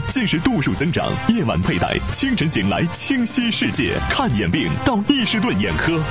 近视度数增长，夜晚佩戴，清晨醒来清晰世界。看眼病到易士顿眼科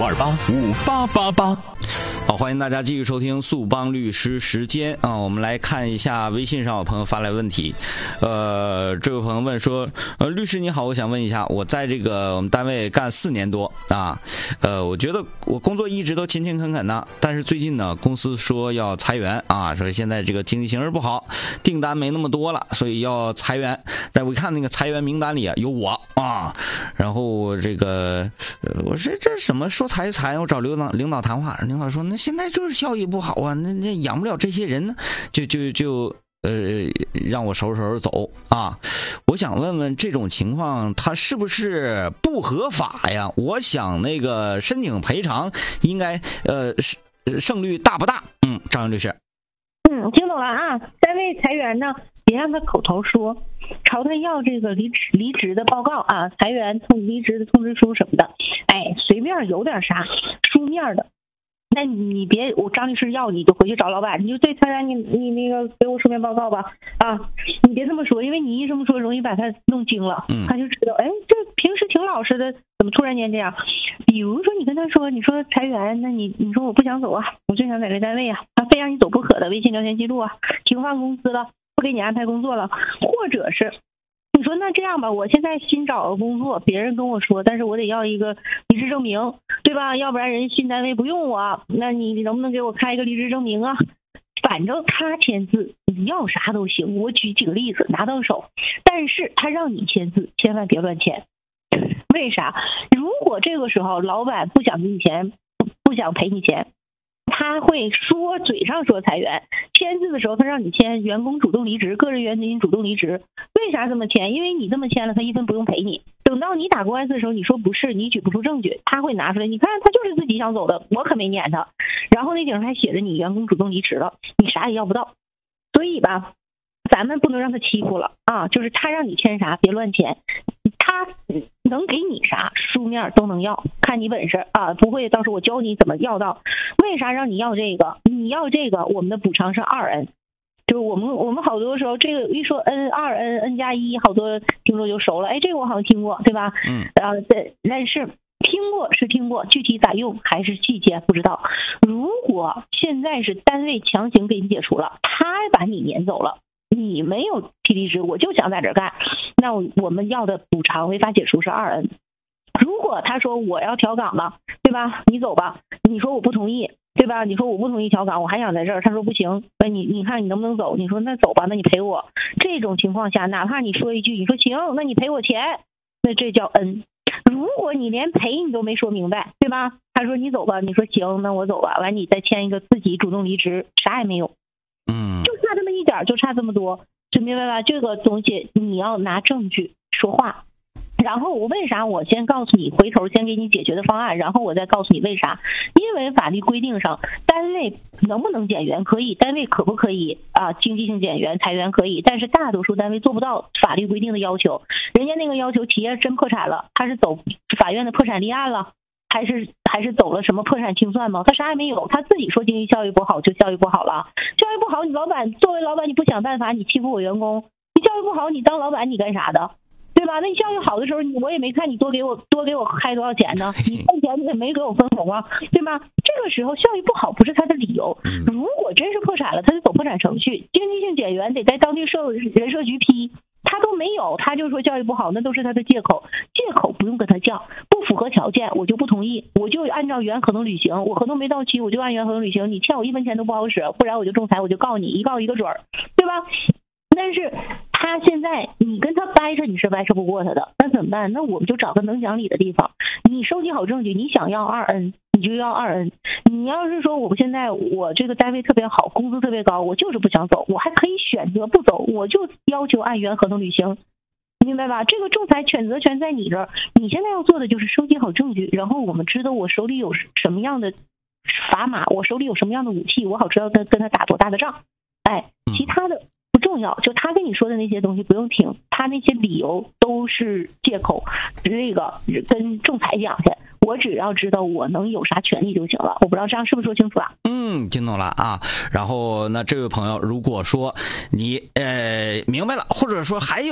，89285888。 好，欢迎大家继续收听速帮律师时间啊！我们来看一下微信上有朋友发来问题，这位朋友问说，律师你好，我想问一下，我在这个我们单位干4年多啊，我觉得我工作一直都勤勤恳恳的，但是最近呢，公司说要裁员啊，说现在这个经济形势不好，订单没那么多了，所以要裁员。但我一看那个裁员名单里啊有我啊，然后这个我说这什么说裁就裁，我找领导谈话，领导说那现在就是效益不好啊，那养不了这些人呢，就让我收拾走啊。我想问问这种情况他是不是不合法呀？我想那个申请赔偿应该胜率大不大？张律师。 听懂了啊。单位裁员呢，别让他口头说，朝他要这个离职的报告啊，裁员离职的通知书什么的，随便有点啥书面的。那你别我张律师要你就回去找老板，你就对裁员你那个给我书面报告吧啊，你别这么说，因为你一这么说容易把他弄惊了，他就知道这平时挺老实的，怎么突然间这样？比如说你跟他说，你说裁员，那你说我不想走啊，我就想在这单位啊，非让你走不可的微信聊天记录啊，停放公司了，不给你安排工作了，或者是你说那这样吧，我现在新找个工作，别人跟我说，但是我得要一个离职证明，对吧？要不然人新单位不用我，那你能不能给我开一个离职证明啊？反正他签字，你要啥都行。我举几个例子拿到手，但是他让你签字，千万别乱签。为啥？如果这个时候老板不想给你钱，不想赔你钱，他会说嘴上说裁员，签字的时候他让你签员工主动离职，个人原因主动离职。为啥这么签？因为你这么签了，他1分不用赔你。等到你打官司的时候，你说不是，你举不出证据，他会拿出来，你看他就是自己想走的，我可没撵他。然后那顶上还写着你员工主动离职了，你啥也要不到。所以吧，咱们不能让他欺负了啊！就是他让你签啥，别乱签。他能给你啥，书面都能要，看你本事啊！不会，到时候我教你怎么要到。为啥让你要这个？你要这个，我们的补偿是2N。就是我们好多时候这个一说 N2N+1，好多听众就熟了。这个我好像听过，对吧？但是听过是听过，具体咋用还是细节不知道。如果现在是单位强行给你解除了，他把你撵走了，你没有提离职，我就想在这儿干，那我们要的补偿违法解除是2N。如果他说我要调岗了，对吧？你走吧，你说我不同意，对吧？你说我不同意调岗，我还想在这儿，他说不行，那你看你能不能走？你说那走吧，那你赔我。这种情况下，哪怕你说一句，你说行，那你赔我钱，那这叫N。如果你连赔你都没说明白，对吧？他说你走吧，你说行，那我走吧，完你再签一个自己主动离职，啥也没有。就差这么一点，就差这么多，就明白吧？这个东西你要拿证据说话。然后我为啥我先告诉你，回头先给你解决的方案，然后我再告诉你为啥？因为法律规定上，单位能不能减员可以，单位可不可以啊？经济性减员、裁员可以，但是大多数单位做不到法律规定的要求。人家那个要求，企业真破产了，他是走法院的破产立案了，还是走了什么破产清算吗？他啥也没有，他自己说经济效益不好就效益不好了，效益不好，你作为老板你不想办法，你欺负我员工，你效益不好，你当老板你干啥的？对吧？那你效益好的时候，我也没看你多给我开多少钱呢？你挣钱你也没给我分红啊，对吧？这个时候效益不好不是他的理由。如果真是破产了，他就走破产程序，经济性减员得在当地人社局批，他都没有，他就说效益不好，那都是他的借口。借口不用跟他犟，不符合条件我就不同意，我就按照原合同履行，我合同没到期我就按原合同履行，你欠我1分钱都不好使，不然我就仲裁，我就告你，一告一个准儿，对吧？但是他现在你跟他掰扯，你是掰扯不过他的，那怎么办？那我们就找个能讲理的地方，你收集好证据，你想要2N你就要2N。你要是说我现在我这个单位特别好，工资特别高，我就是不想走，我还可以选择不走，我就要求按原合同履行，明白吧？这个仲裁选择权在你这儿，你现在要做的就是收集好证据，然后我们知道我手里有什么样的砝码，我手里有什么样的武器，我好知道跟他打多大的仗。其他的不重要，就他跟你说的那些东西不用听，他那些理由都是借口，这个跟仲裁讲去，我只要知道我能有啥权利就行了。我不知道这样是不是说清楚啊？ 听懂了啊。然后那这位朋友，如果说你明白了，或者说还有